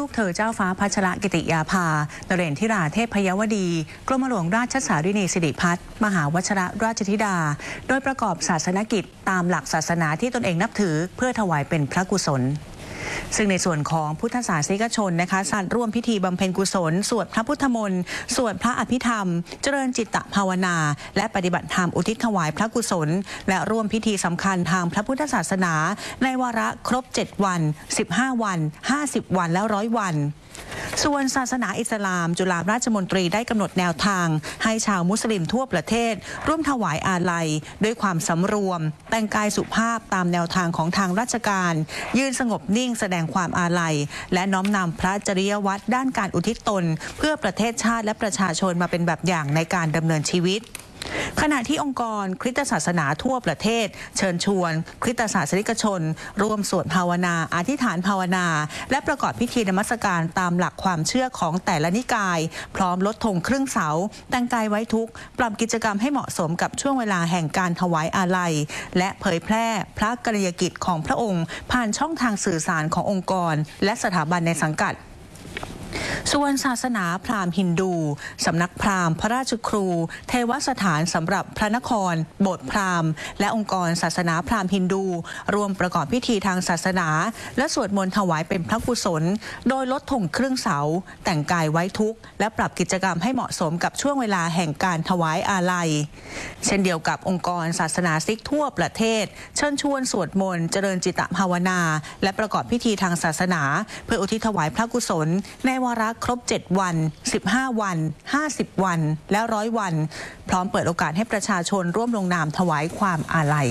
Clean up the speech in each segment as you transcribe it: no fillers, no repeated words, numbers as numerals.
ลูกเธอเจ้าฟ้าพัชรกิติยาภานเรศธิราเทพยวดีกรมหลวงราชสารินีสิริพัฒน์มหาวชิรราชธิดาโดยประกอบศาสนกิจตามหลักศาสนาที่ตนเองนับถือเพื่อถวายเป็นพระกุศลซึ่งในส่วนของพุทธศาสนิกชนนะคะสัตว์ร่วมพิธีบำเพ็ญกุศลสวดพระพุทธมนต์สวดพระอภิธรรมเจริญจิตตภาวนาและปฏิบัติธรรมอุทิศถวายพระกุศลและร่วมพิธีสำคัญทางพระพุทธศาสนาในวาระครบ7วัน15วัน50วันและ100วันส่วนศาสนาอิสลามจุฬาราชมนตรีได้กำหนดแนวทางให้ชาวมุสลิมทั่วประเทศร่วมถวายอาลัยด้วยความสำรวมแต่งกายสุภาพตามแนวทางของทางราชการยืนสงบนิ่งแสดงความอาลัยและน้อมนำพระจริยวัตรด้านการอุทิศตนเพื่อประเทศชาติและประชาชนมาเป็นแบบอย่างในการดำเนินชีวิตขณะที่องค์กรคริสตศาสนาทั่วประเทศเชิญชวนคริสตศาสนิกชนร่วมสวดภาวนาอธิษฐานภาวนาและประกอบพิธีนมัสการตามหลักความเชื่อของแต่ละนิกายพร้อมลดธงครึ่งเสาแต่งกายไว้ทุกข์ปรับกิจกรรมให้เหมาะสมกับช่วงเวลาแห่งการถวายอาลัยและเผยแพร่พระกรณียกิจของพระองค์ผ่านช่องทางสื่อสารขององค์กรและสถาบันในสังกัดส่วนศาสนาพราหมณ์ฮินดูสำนักพราหมณ์พระราชครูเทวสถานสำหรับพระนครโบสถ์พราหมณ์และองค์กรศาสนาพราหมณ์ฮินดูรวมประกอบพิธีทางศาสนาและสวดมนต์ถวายเป็นพระกุศลโดยลดธงครึ่งเสาแต่งกายไว้ทุกข์และปรับกิจกรรมให้เหมาะสมกับช่วงเวลาแห่งการถวายอาลัยเช่นเดียวกับองค์กรศาสนาซิกทั่วประเทศเชิญชวนสวดมนต์เจริญจิตตภาวนาและประกอบพิธีทางศาสนาเพื่ออุทิศถวายพระกุศลในวาระครบ7วัน15วัน50วันและ100วันพร้อมเปิดโอกาสให้ประชาชนร่วมลงนามถวายความอาลัย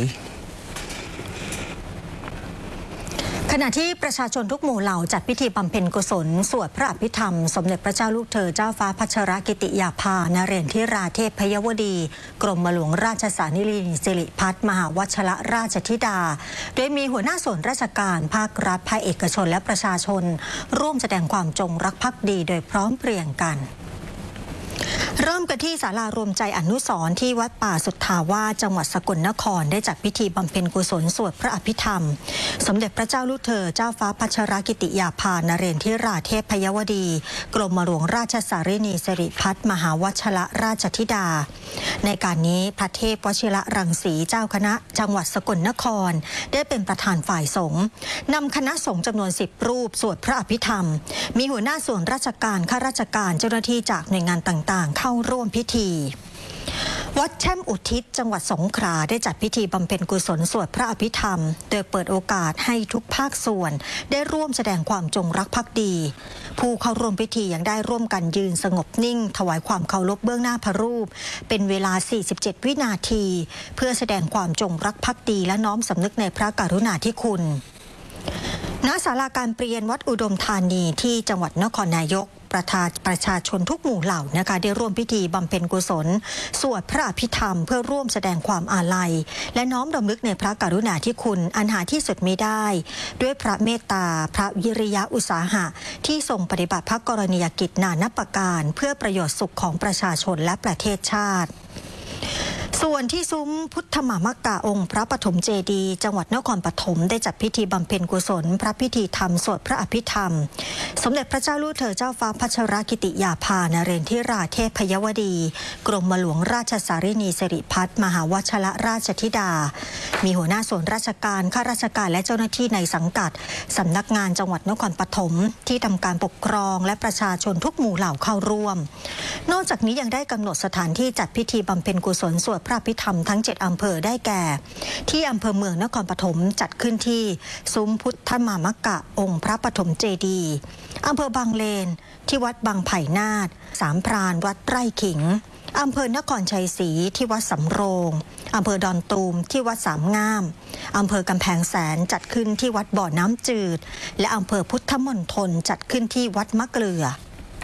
ขณะที่ประชาชนทุกหมู่เหล่าจัดพิธีบำเพ็ญกุศลสวดพระอภิธรรมสมเด็จพระเจ้าลูกเธอเจ้าฟ้าพัชรกิติยาภานเรศธิราเทพยวดีกรมหลวงราชสารินีสิริพัฒน์มหาวชิรราชธิดาโดยมีหัวหน้าส่วนราชการภาครัฐภาคเอกชนและประชาชนร่วมแสดงความจงรักภักดีโดยพร้อมเพรียงกันเริ่มกันที่ศาลารวมใจอนุสรณ์ที่วัดป่าสุทธาวาสจังหวัดสกลนครได้จัดพิธีบำเพ็ญกุศลสวดพระอภิธรรมสมเด็จพระเจ้าลูกเธอเจ้าฟ้าพัชรกิติยาภานเรศธิราเทพยวดีกรมหลวงราชสารินีสิริพัฒน์มหาวชิรราชธิดาในการนี้พระเทพวชิรรังสีเจ้าคณะจังหวัดสกลนครได้เป็นประธานฝ่ายสงฆ์นำคณะสงฆ์จำนวน10รูปสวดพระอภิธรรมมีหัวหน้าส่วนราชการข้าราชการเจ้าหน้าที่จากหน่วยงานต่างๆเข้าร่วมพิธีวัดแช่มอุทิศจังหวัดสงขลาได้จัดพิธีบำเพ็ญกุศลสวดพระอภิธรรมโดยเปิดโอกาสให้ทุกภาคส่วนได้ร่วมแสดงความจงรักภักดีผู้เข้าร่วมพิธียังได้ร่วมกันยืนสงบนิ่งถวายความเคารพเบื้องหน้าพระรูปเป็นเวลา47วินาทีเพื่อแสดงความจงรักภักดีและน้อมสำนึกในพระกรุณาธิคุณณศาลาการเปลี่ยนวัดอุดมธานีที่จังหวัดนครนายกประชาชนทุกหมู่เหล่านะคะได้ร่วมพิธีบำเพ็ญกุศลสวดพระอภิธรรมเพื่อร่วมแสดงความอาลัยและน้อมรำลึกในพระกรุณาธิคุณอันหาที่สุดมิได้ด้วยพระเมตตาพระวิริยะอุตสาหะที่ทรงปฏิบัติพระกรณียกิจนานับประการเพื่อประโยชน์สุขของประชาชนและประเทศชาติส่วนที่ซุ้มพุทธมามกะองค์พระปฐมเจดีย์จังหวัดนครปฐมได้จัดพิธีบำเพ็ญกุศลพระพิธีธรรมสวดพระอภิธรรมสมเด็จพระเจ้าลูกเธอเจ้าฟ้าพัชรกิติยาภานเรศธิราเทพยวดีกรมหลวงราชสารินีสิริพัฒน์มหาวชิรราชธิดามีหัวหน้าส่วนราชการข้าราชการและเจ้าหน้าที่ในสังกัดสำนักงานจังหวัดนครปฐมที่ทำการปกครองและประชาชนทุกหมู่เหล่าเข้าร่วมนอกจากนี้ยังได้กำหนดสถานที่จัดพิธีบำเพ็ญกุศลสวดพระอภิธรรมทั้ง7อำเภอได้แก่ที่อำเภอเมืองนครปฐมจัดขึ้นที่ซุ้มพุทธมามกะองค์พระปฐมเจดีย์อำเภอบางเลนที่วัดบางไผ่นาฏสามพรานวัดไร่ขิงอำเภอนครชัยศรีที่วัดสำโรงอำเภอดอนตูมที่วัดสามงามอำเภอกำแพงแสนจัดขึ้นที่วัดบ่อน้ำจืดและอำเภอพุทธมณฑลจัดขึ้นที่วัดมะเกลือ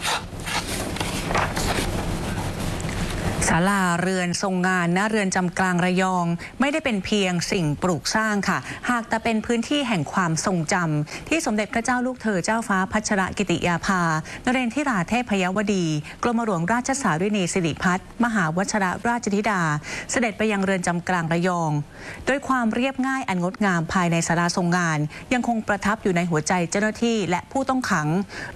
ศาลาเรือนทรงงานณเรือนจำกลางระยองไม่ได้เป็นเพียงสิ่งปลูกสร้างค่ะหากแต่เป็นพื้นที่แห่งความทรงจำที่สมเด็จพระเจ้าลูกเธอเจ้าฟ้าพัชรกิติยาภานเรศธิราเทพยวดีกรมหลวงราชสารินีสิริพัฒน์มหาวชิรราชธิดาเสด็จไปยังเรือนจำกลางระยองโดยความเรียบง่ายอันงดงามภายในศาลาทรงงานยังคงประทับอยู่ในหัวใจเจ้าหน้าที่และผู้ต้องขัง